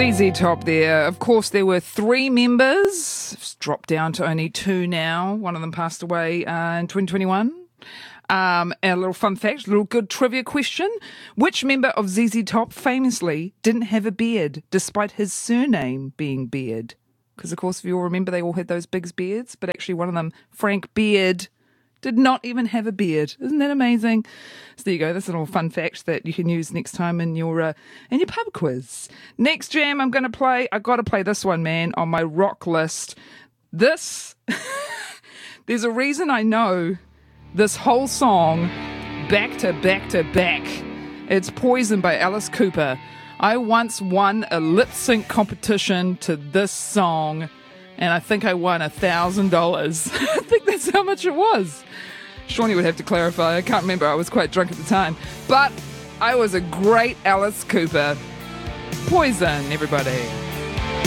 ZZ Top there. Of course, there were 3 members. It's dropped down to only 2 now. One of them passed away in 2021. And a little fun fact, a little good trivia question. Which member of ZZ Top famously didn't have a beard, despite his surname being Beard? Because, of course, if you all remember, they all had those big beards. But actually, one of them, Frank Beard, did not even have a beard. Isn't that amazing? So there you go. That's a little fun fact that you can use next time in your pub quiz. Next jam I got to play this one, man, on my rock list. This, there's a reason I know this whole song back to back to back. It's Poison by Alice Cooper. I once won a lip sync competition to this song, and I think I won $1,000. I think that's how much it was. Shawnee would have to clarify. I can't remember. I was quite drunk at the time. But I was a great Alice Cooper. Poison, everybody.